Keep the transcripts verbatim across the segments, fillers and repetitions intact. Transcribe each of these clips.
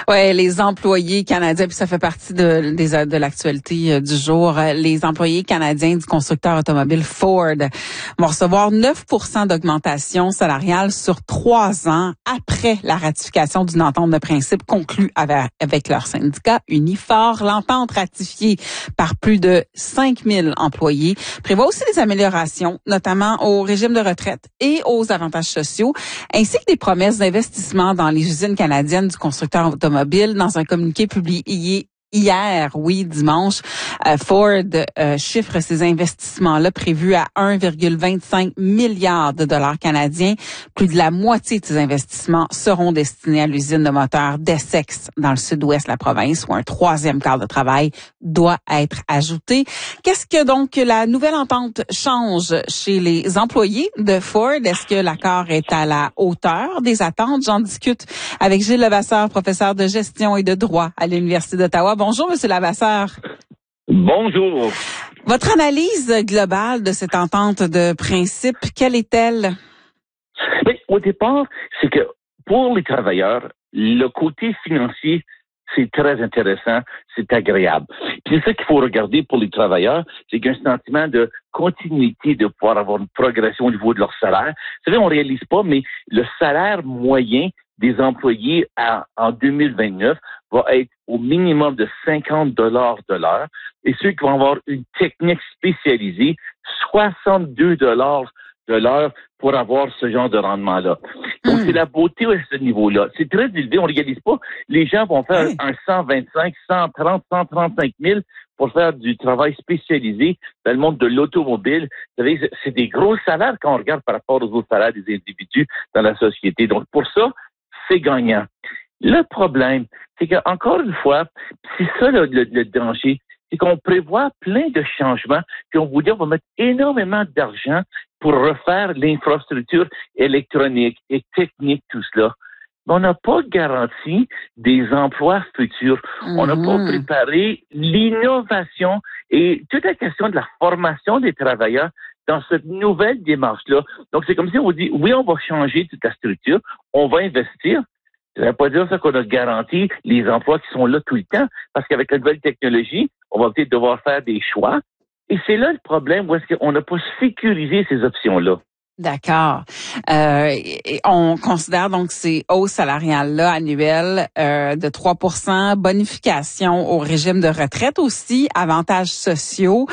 Ouais, les employés canadiens, puis ça fait partie de, des, de l'actualité du jour. Les employés canadiens du constructeur automobile Ford vont recevoir neuf pour cent d'augmentation salariale sur trois ans après la ratification d'une entente de principe conclue avec, avec leur syndicat Unifor. L'entente ratifiée par plus de cinq mille employés prévoit aussi des améliorations, notamment au régime de retraite et aux avantages sociaux, ainsi que des promesses d'investissement dans les usines canadiennes du constructeur automobile. Dans un communiqué publié hier, oui, dimanche, euh, Ford euh, chiffre ces investissements-là prévus à un virgule vingt-cinq milliard de dollars canadiens. Plus de la moitié de ces investissements seront destinés à l'usine de moteurs d'Essex dans le sud-ouest de la province, où un troisième quart de travail doit être ajouté. Qu'est-ce que donc la nouvelle entente change chez les employés de Ford? Est-ce que l'accord est à la hauteur des attentes? J'en discute avec Gilles Levasseur, professeur de gestion et de droit à l'Université d'Ottawa. Bonjour, Monsieur Levasseur. Bonjour. Votre analyse globale de cette entente de principe, quelle est-elle? Mais au départ, c'est que pour les travailleurs, le côté financier, c'est très intéressant, c'est agréable. Puis c'est ça qu'il faut regarder pour les travailleurs, c'est qu'il y a un sentiment de continuité, de pouvoir avoir une progression au niveau de leur salaire. Vous savez, on réalise pas, mais le salaire moyen des employés à, en deux mille vingt-neuf va être au minimum de cinquante dollars de l'heure. Et ceux qui vont avoir une technique spécialisée, soixante-deux dollars de l'heure pour avoir ce genre de rendement-là. Donc, mmh. c'est la beauté à ce niveau-là. C'est très élevé, on ne réalise pas. Les gens vont faire oui. un cent vingt-cinq, cent trente, cent trente-cinq mille pour faire du travail spécialisé dans le monde de l'automobile. Vous savez, c'est des gros salaires quand on regarde par rapport aux autres salaires des individus dans la société. Donc, pour ça, c'est gagnant. Le problème, c'est qu'encore une fois, c'est ça le, le, le danger, c'est qu'on prévoit plein de changements, puis on vous dit on va mettre énormément d'argent pour refaire l'infrastructure électronique et technique, tout cela. Mais on n'a pas garanti des emplois futurs. Mm-hmm. On n'a pas préparé l'innovation et toute la question de la formation des travailleurs dans cette nouvelle démarche-là. Donc, c'est comme si on vous dit, oui, on va changer toute la structure, on va investir. Ça ne veut pas dire ça qu'on a garanti les emplois qui sont là tout le temps, parce qu'avec la nouvelle technologie, on va peut-être devoir faire des choix. Et c'est là le problème, où est-ce qu'on n'a pas sécurisé ces options-là. D'accord. Euh, et on considère donc ces hausses salariales-là annuelles euh, de trois pour cent, bonification au régime de retraite aussi, avantages sociaux.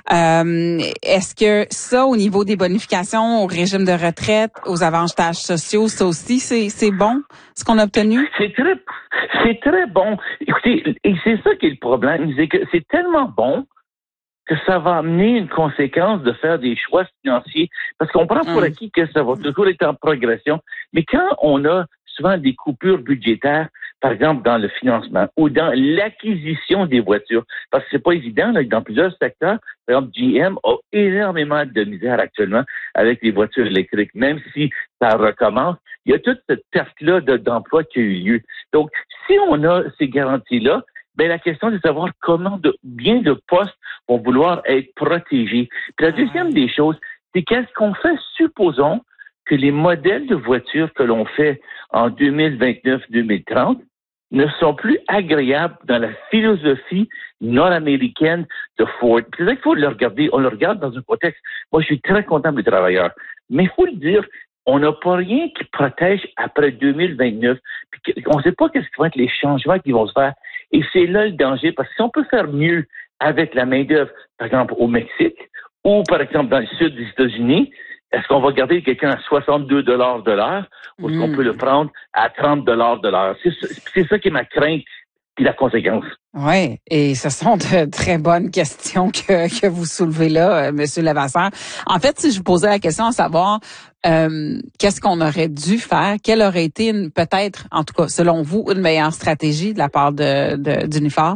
Euh, est-ce que ça, au niveau des bonifications au régime de retraite, aux avantages sociaux, ça aussi, c'est, c'est bon, ce qu'on a obtenu? C'est très, c'est très bon. Écoutez, et c'est ça qui est le problème, c'est que c'est tellement bon que ça va amener une conséquence de faire des choix financiers. Parce qu'on prend pour acquis que ça va toujours être en progression. Mais quand on a souvent des coupures budgétaires, par exemple dans le financement ou dans l'acquisition des voitures, parce que c'est pas évident, là, dans plusieurs secteurs, par exemple, G M a énormément de misère actuellement avec les voitures électriques, même si ça recommence. Il y a toute cette perte-là de, d'emploi qui a eu lieu. Donc, si on a ces garanties-là, ben la question est de savoir comment de, bien de postes vont vouloir être protégés. Puis la deuxième des choses, c'est qu'est-ce qu'on fait, supposons que les modèles de voitures que l'on fait en deux mille vingt-neuf deux mille trente ne sont plus agréables dans la philosophie nord-américaine de Ford. Puis c'est ça qu'il faut le regarder. On le regarde dans un contexte. Moi, je suis très content des travailleurs. Mais il faut le dire, on n'a pas rien qui protège après deux mille vingt-neuf. Puis on ne sait pas qu'est-ce qui vont être les changements qui vont se faire. Et c'est là le danger, parce que si on peut faire mieux avec la main-d'œuvre, par exemple au Mexique, ou par exemple dans le sud des États-Unis, est-ce qu'on va garder quelqu'un à soixante-deux dollars de l'heure, ou est-ce mmh. qu'on peut le prendre à trente dollars de l'heure? C'est, c'est ça qui est ma crainte, puis la conséquence. Oui, et ce sont de très bonnes questions que, que vous soulevez là, M. Levasseur. En fait, si je vous posais la question à savoir euh, qu'est-ce qu'on aurait dû faire, quelle aurait été une, peut-être, en tout cas, selon vous, une meilleure stratégie de la part de, de d'Unifor?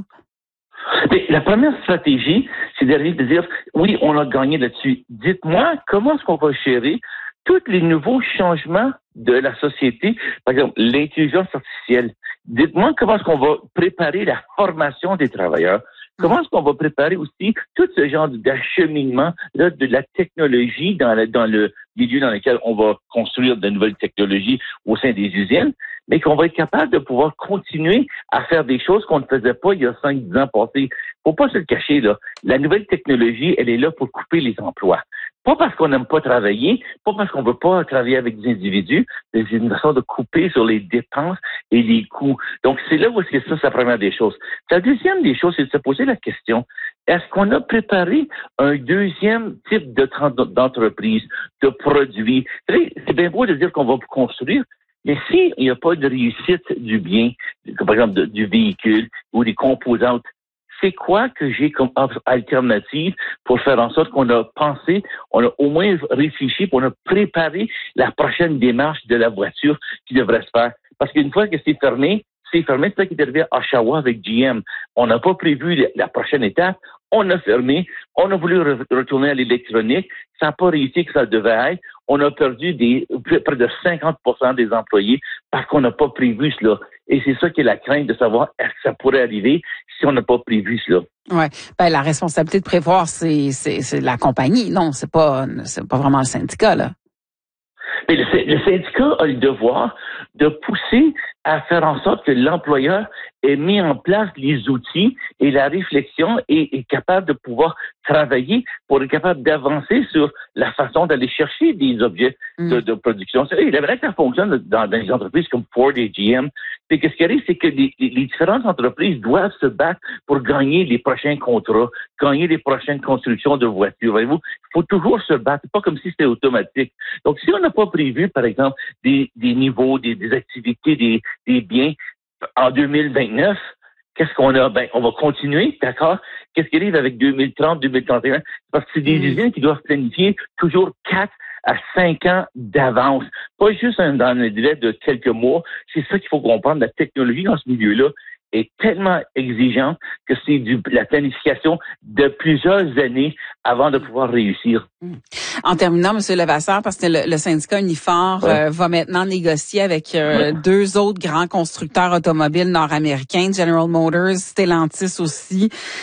Mais la première stratégie, c'est d'arriver de dire, oui, on a gagné là-dessus. Dites-moi, comment est-ce qu'on va gérer tous les nouveaux changements de la société, par exemple, l'intelligence artificielle. Dites-moi comment est-ce qu'on va préparer la formation des travailleurs. Comment est-ce qu'on va préparer aussi tout ce genre d'acheminement là, de la technologie dans, la, dans le milieu dans lequel on va construire de nouvelles technologies au sein des usines. mais qu'on va être capable de pouvoir continuer à faire des choses qu'on ne faisait pas il y a cinq, dix ans passés. Faut pas se le cacher, là. La nouvelle technologie, elle est là pour couper les emplois. Pas parce qu'on n'aime pas travailler, pas parce qu'on veut pas travailler avec des individus, mais c'est une façon de couper sur les dépenses et les coûts. Donc, c'est là où c'est ça, c'est la première des choses. La deuxième des choses, c'est de se poser la question, est-ce qu'on a préparé un deuxième type de d'entreprise, de produit? C'est bien beau de dire qu'on va construire, mais s'il n'y a pas de réussite du bien, par exemple de, du véhicule ou des composantes, c'est quoi que j'ai comme alternative pour faire en sorte qu'on a pensé, on a au moins réfléchi, on a préparé la prochaine démarche de la voiture qui devrait se faire. Parce qu'une fois que c'est fermé, c'est fermé, c'est ça qui est arrivé à Oshawa avec G M. On n'a pas prévu la prochaine étape. On a fermé. On a voulu re- retourner à l'électronique. Ça n'a pas réussi que ça devait être. On a perdu des, près de cinquante pour cent des employés parce qu'on n'a pas prévu cela. Et c'est ça qui est la crainte de savoir est-ce que ça pourrait arriver si on n'a pas prévu cela. Ouais. Ben, la responsabilité de prévoir, c'est, c'est, c'est la compagnie. Non, c'est pas, c'est pas vraiment le syndicat, là. Mais le, le syndicat a le devoir de pousser à faire en sorte que l'employeur ait mis en place les outils et la réflexion et est capable de pouvoir travailler pour être capable d'avancer sur la façon d'aller chercher des objets mm. de, de production. Il est vrai que ça fonctionne dans, dans des entreprises comme Ford et G M. C'est que ce qui arrive, c'est que les, les différentes entreprises doivent se battre pour gagner les prochains contrats, gagner les prochaines constructions de voitures. Voyez-vous, il faut toujours se battre. C'est pas comme si c'était automatique. Donc, si on n'a pas prévu, par exemple, des, des niveaux, des, des activités, des, des biens en deux mille vingt-neuf, qu'est-ce qu'on a? Ben, on va continuer, d'accord? Qu'est-ce qui arrive avec deux mille trente, deux mille trente et un? Parce que c'est des mmh. usines qui doivent planifier toujours quatre à cinq ans d'avance. Pas juste dans un délai de quelques mois. C'est ça qu'il faut comprendre. La technologie dans ce milieu-là est tellement exigeante que c'est du, la planification de plusieurs années avant de pouvoir réussir. En terminant, M. Levasseur, parce que le, le syndicat Unifor ouais. euh, va maintenant négocier avec euh, ouais. deux autres grands constructeurs automobiles nord-américains, General Motors, Stellantis aussi.